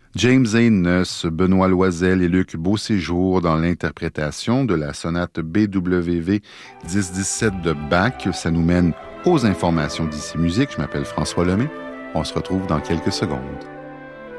James Haynes, Benoît Loisel et Luc Beauséjour dans l'interprétation de la sonate BWV 1017 de Bach. Ça nous mène aux informations d'ici musique. Je m'appelle François Lemay. On se retrouve dans quelques secondes.